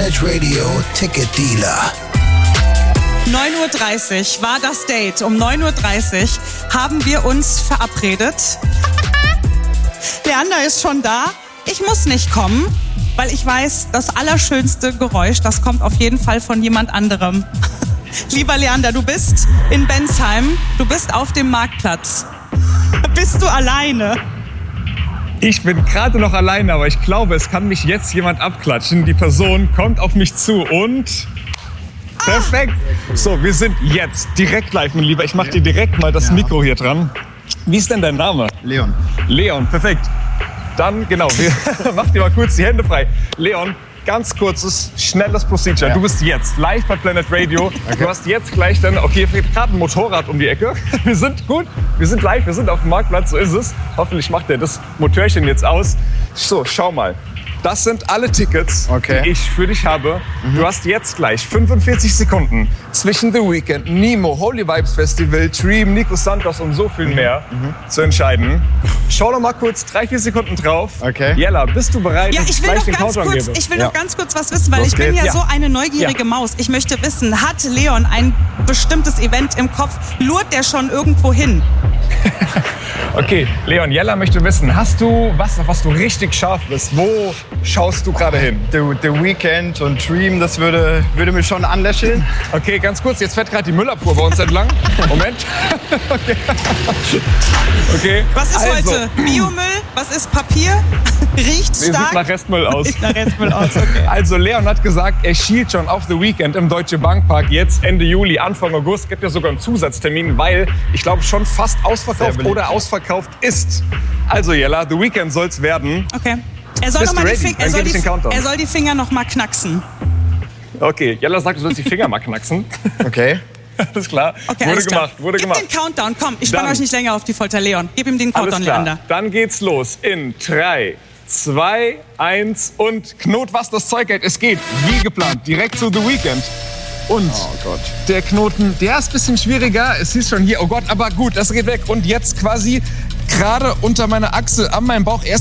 Planet Radio Ticket Dealer. 9:30 Uhr war das Date. Um 9:30 Uhr haben wir uns verabredet. Leander ist schon da. Ich muss nicht kommen, weil ich weiß, das allerschönste Geräusch, das kommt auf jeden Fall von jemand anderem. Lieber Leander, du bist in Bensheim, du bist auf dem Marktplatz. Bist du alleine? Ich bin gerade noch alleine, aber ich glaube, es kann mich jetzt jemand abklatschen. Die Person kommt auf mich zu und... Perfekt. So, wir sind jetzt direkt live, mein Lieber. Ich mach dir direkt mal das Mikro hier dran. Wie ist denn dein Name? Leon. Leon, perfekt. Dann, genau, mach dir mal kurz die Hände frei. Leon, ganz kurzes, schnelles Procedure. Ja. Du bist jetzt live bei Planet Radio. Okay. Du hast jetzt gleich dann, okay, hier fährt gerade ein Motorrad um die Ecke. Wir sind gut, wir sind live, wir sind auf dem Marktplatz, so ist es. Hoffentlich macht er das Motörchen jetzt aus. So, schau mal. Das sind alle Tickets, die ich für dich habe. Du hast jetzt gleich 45 Sekunden zwischen The Weeknd, Nemo, Holy Vibes Festival, Dream, Nico Santos und so viel mehr zu entscheiden. Schau noch mal kurz 3-4 Sekunden drauf. Okay. Jella, bist du bereit, Ja, dass ich gleich den Countdown gebe? Ich will noch ganz kurz was wissen, weil Los ich bin geht's. ja so eine neugierige Maus. Ich möchte wissen, hat Leon ein bestimmtes Event im Kopf? Lurt der schon irgendwo hin? Okay, Leon, Jella möchte wissen, hast du was, auf was du richtig scharf bist? Wo schaust du gerade hin? The Weeknd und Dream, das würde mich schon anlächeln. Okay, ganz kurz, jetzt fährt gerade die Müllabfuhr bei uns entlang. Moment. Okay. Was ist also, heute? Biomüll? Was ist Papier? Riecht's Sieht stark? nach Restmüll aus. Sieht nach Restmüll aus, okay. Also Leon hat gesagt, er schielt schon auf The Weeknd im Deutsche Bankpark jetzt Ende Juli, Anfang August. Gibt ja sogar einen Zusatztermin, weil ich glaube schon fast ausverkauft oder ausverkauft ist. Also Jella, The Weeknd soll's werden. Okay. Er soll, Bist noch mal du ready? Dann gebe ich den Countdown. er soll die Finger noch mal knacksen. Okay, Jella sagt, du sollst die Finger mal knacksen. Okay. Alles klar. Okay, wurde alles klar. gemacht, wurde gemacht. Gib den Countdown, komm. Ich spanne Dann. euch nicht länger auf die Folter, Leon. Gib ihm den Alles Countdown, klar. Leander. Dann geht's los in 3, 2, 1 und Knot, was das Zeug hält. Es geht, wie geplant, direkt zu The Weeknd. Und der Knoten, der ist ein bisschen schwieriger. Es hieß schon hier, oh Gott, aber gut, das geht weg. Und jetzt quasi gerade unter meiner Achsel, an meinem Bauch,